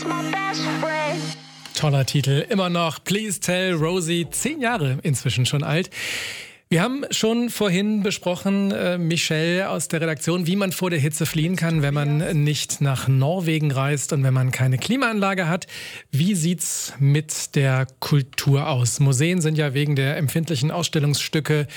Toller Titel, immer noch Please Tell Rosie, 10 Jahre inzwischen schon alt. Wir haben schon vorhin besprochen, Michelle aus der Redaktion, wie man vor der Hitze fliehen kann, wenn man nicht nach Norwegen reist und wenn man keine Klimaanlage hat. Wie sieht's mit der Kultur aus? Museen sind ja wegen der empfindlichen Ausstellungsstücke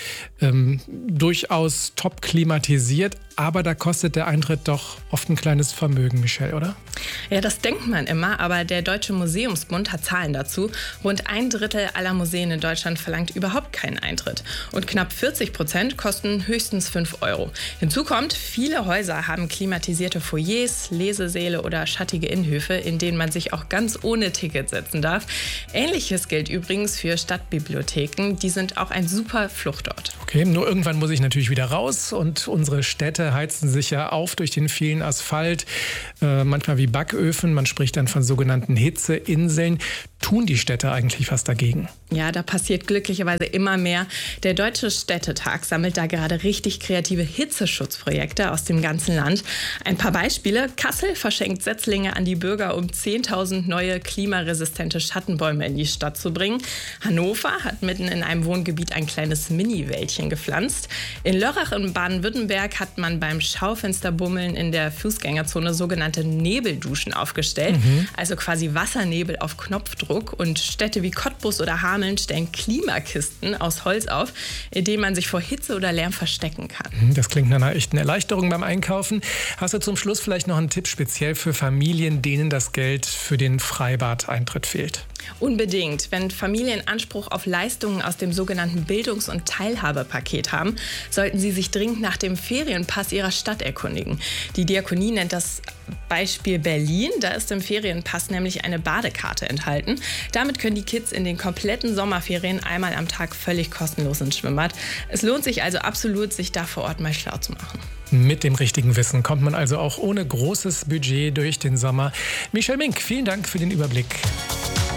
durchaus top klimatisiert, aber da kostet der Eintritt doch oft ein kleines Vermögen, Michelle, oder? Ja, das denkt man immer, aber der Deutsche Museumsbund hat Zahlen dazu. Rund 1/3 aller Museen in Deutschland verlangt überhaupt keinen Eintritt. Und knapp 40% kosten höchstens 5 Euro. Hinzu kommt, viele Häuser haben klimatisierte Foyers, Lesesäle oder schattige Innenhöfe, in denen man sich auch ganz ohne Ticket setzen darf. Ähnliches gilt übrigens für Stadtbibliotheken. Die sind auch ein super Fluchtort. Okay, nur irgendwann muss ich natürlich wieder raus und unsere Städte heizen sich ja auf durch den vielen Asphalt, manchmal wie Backöfen. Man spricht dann von sogenannten Hitzeinseln. Tun die Städte eigentlich was dagegen? Ja, da passiert glücklicherweise immer mehr. Der Deutsche Städtetag sammelt da gerade richtig kreative Hitzeschutzprojekte aus dem ganzen Land. Ein paar Beispiele. Kassel verschenkt Setzlinge an die Bürger, um 10.000 neue klimaresistente Schattenbäume in die Stadt zu bringen. Hannover hat mitten in einem Wohngebiet ein kleines Mini-Wäldchen gepflanzt. In Lörrach in Baden-Württemberg hat man beim Schaufensterbummeln in der Fußgängerzone sogenannte Nebelduschen aufgestellt. Also quasi Wassernebel auf Knopfdruck. Und Städte wie Cottbus oder Hameln stellen Klimakisten aus Holz auf, in denen man sich vor Hitze oder Lärm verstecken kann. Das klingt nach einer echten Erleichterung beim Einkaufen. Hast du zum Schluss vielleicht noch einen Tipp speziell für Familien, denen das Geld für den Freibadeintritt fehlt? Unbedingt. Wenn Familien Anspruch auf Leistungen aus dem sogenannten Bildungs- und Teilhabepaket haben, sollten sie sich dringend nach dem Ferienpass ihrer Stadt erkundigen. Die Diakonie nennt das Beispiel Berlin. Da ist im Ferienpass nämlich eine Badekarte enthalten. Damit können die Kids in den kompletten Sommerferien einmal am Tag völlig kostenlos ins Schwimmbad. Es lohnt sich also absolut, sich da vor Ort mal schlau zu machen. Mit dem richtigen Wissen kommt man also auch ohne großes Budget durch den Sommer. Michelle Mink, vielen Dank für den Überblick.